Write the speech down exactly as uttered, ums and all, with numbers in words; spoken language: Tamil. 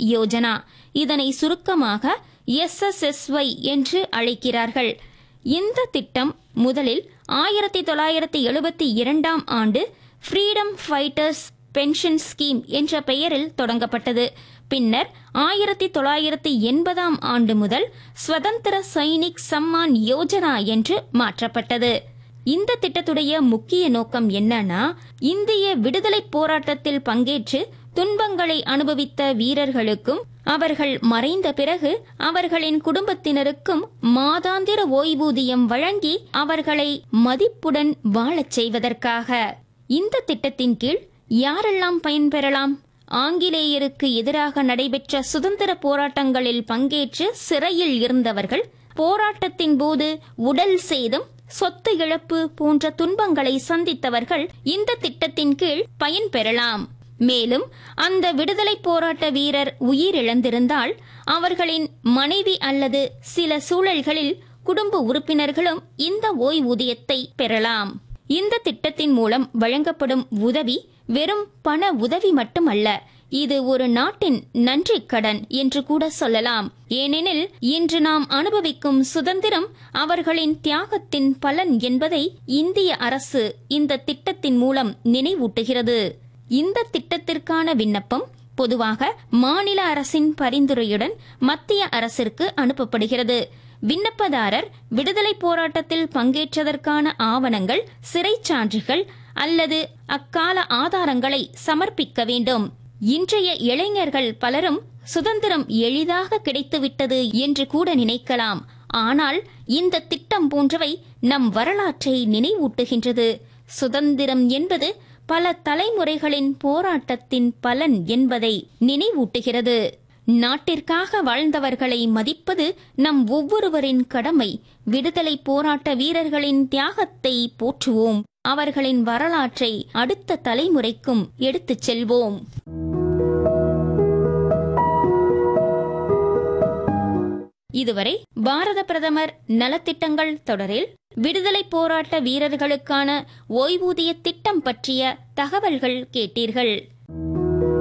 யோஜனா. இதனை சுருக்கமாக எஸ் எஸ் எஸ் ஒய் என்று அழைக்கிறார்கள். இந்த திட்டம் முதலில் ஆயிரத்தி தொள்ளாயிரத்தி எழுபத்தி இரண்டாம் ஆண்டு ஃப்ரீடம் ஃபைட்டர்ஸ் பென்ஷன் ஸ்கீம் என்ற பெயரில் தொடங்கப்பட்டது. பின்னர் ஆயிரத்தி தொள்ளாயிரத்தி எண்பதாம் ஆண்டு முதல் ஸ்வதந்திர சைனிக் சம்மான் யோஜனா என்று மாற்றப்பட்டது. இந்த திட்டத்துடைய முக்கிய நோக்கம் என்னன்னா, இந்திய விடுதலை போராட்டத்தில் பங்கேற்று துன்பங்களை அனுபவித்த வீரர்களுக்கும் அவர்கள் மறைந்த பிறகு அவர்களின் குடும்பத்தினருக்கும் மாதாந்திர ஓய்வூதியம் வழங்கி அவர்களை மதிப்புடன் வாழச் செய்வதற்காக. இந்த திட்டத்தின் கீழ் யாரெல்லாம் பயன்பெறலாம்? ஆங்கிலேயருக்கு எதிராக நடைபெற்ற சுதந்திர போராட்டங்களில் பங்கேற்று சிறையில் இருந்தவர்கள், போராட்டத்தின் போது உடல் சேதம், சொத்து இழப்பு போன்ற துன்பங்களை சந்தித்தவர்கள் இந்த திட்டத்தின் கீழ் பயன்பெறலாம். மேலும் அந்த விடுதலை போராட்ட வீரர் உயிரிழந்திருந்தால் அவர்களின் மனைவி அல்லது சில சூழல்களில் குடும்ப உறுப்பினர்களும் இந்த ஓய்வூதியத்தை பெறலாம். இந்த திட்டத்தின் மூலம் வழங்கப்படும் உதவி வெறும் பண உதவி மட்டுமல்ல, இது ஒரு நாட்டின் நன்றி கடன் என்று கூட சொல்லலாம். ஏனெனில் இன்று நாம் அனுபவிக்கும் சுதந்திரம் அவர்களின் தியாகத்தின் பலன் என்பதை இந்திய அரசு இந்த திட்டத்தின் மூலம் நினைவூட்டுகிறது. இந்த திட்டத்திற்கான விண்ணப்பம் பொதுவாக மாநில அரசின் பரிந்துரையுடன் மத்திய அரசிற்கு அனுப்பப்படுகிறது. விண்ணப்பதாரர் விடுதலை போராட்டத்தில் பங்கேற்றதற்கான ஆவணங்கள், சிறைச்சான்றுகள் அல்லது அக்கால ஆதாரங்களை சமர்ப்பிக்க வேண்டும். இன்றைய இளைஞர்கள் பலரும் சுதந்திரம் எளிதாக கிடைத்துவிட்டது என்று கூட நினைக்கலாம். ஆனால் இந்த திட்டம் போன்றவை நம் வரலாற்றை நினைவூட்டுகின்றது. சுதந்திரம் என்பது பல தலைமுறைகளின் போராட்டத்தின் பலன் என்பதை நினைவூட்டுகிறது. நாட்டிற்காக வாழ்ந்தவர்களை மதிப்பது நம் ஒவ்வொருவரின் கடமை. விடுதலை போராட்ட வீரர்களின் தியாகத்தை போற்றுவோம். அவர்களின் வரலாற்றை அடுத்த தலைமுறைக்கும் எடுத்துச் செல்வோம். இதுவரை பாரத பிரதமர் நலத்திட்டங்கள் தொடரில் விடுதலை போராட்ட வீரர்களுக்கான ஓய்வூதிய திட்டம் பற்றிய தகவல்கள் கேட்டீர்கள்.